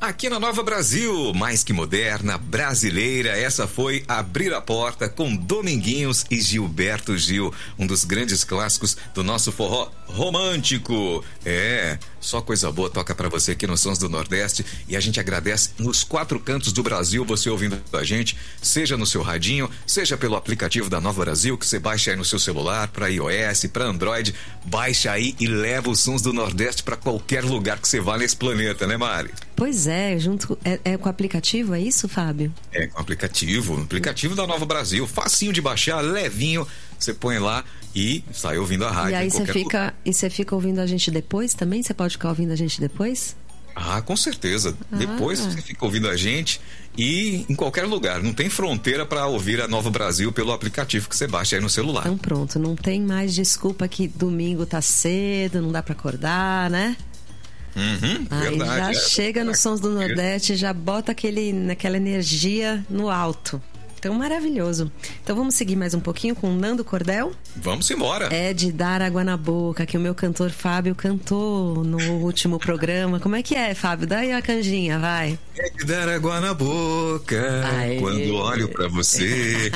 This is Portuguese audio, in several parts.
Aqui na Nova Brasil, mais que moderna, brasileira, essa foi Abrir a Porta com Dominguinhos e Gilberto Gil, um dos grandes clássicos do nosso forró romântico. Só coisa boa toca pra você aqui nos Sons do Nordeste, e a gente agradece nos 4 cantos do Brasil você ouvindo a gente, seja no seu radinho, seja pelo aplicativo da Nova Brasil, que você baixa aí no seu celular, pra iOS, pra Android, baixa aí e leva os Sons do Nordeste pra qualquer lugar que você vá nesse planeta, né, Mari? Pois é, com o aplicativo, é isso, Fábio? É, com o aplicativo da Nova Brasil, facinho de baixar, levinho, você põe lá e sai ouvindo a rádio. E aí você fica ouvindo a gente depois também? Você pode ficar ouvindo a gente depois? Ah, com certeza. Depois você fica ouvindo a gente e em qualquer lugar. Não tem fronteira para ouvir a Nova Brasil pelo aplicativo que você baixa aí no celular. Então pronto, não tem mais desculpa que domingo tá cedo, não dá para acordar, né? Aí verdade. Já chega nos Sons do Nordeste, já bota aquela energia no alto. Então, maravilhoso. Então, vamos seguir mais um pouquinho com o Nando Cordel? Vamos embora. É de Dar Água na Boca, que o meu cantor Fábio cantou no último programa. Como é que é, Fábio? Dá aí a canjinha, vai. É de dar água na boca quando olho pra você.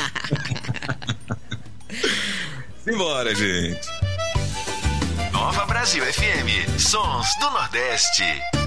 Simbora, gente. Nova Brasil FM, Sons do Nordeste.